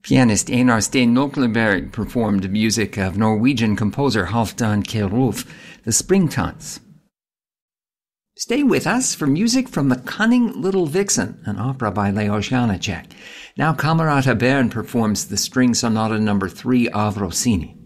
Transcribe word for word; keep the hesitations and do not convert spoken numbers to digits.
Pianist Einar Stein Nokleberg performed music of Norwegian composer Halvdan Kjerulf, the Springtons. Stay with us for music from The Cunning Little Vixen, an opera by Leos Janáček. Now Camerata Bern performs the String Sonata number three of Rossini.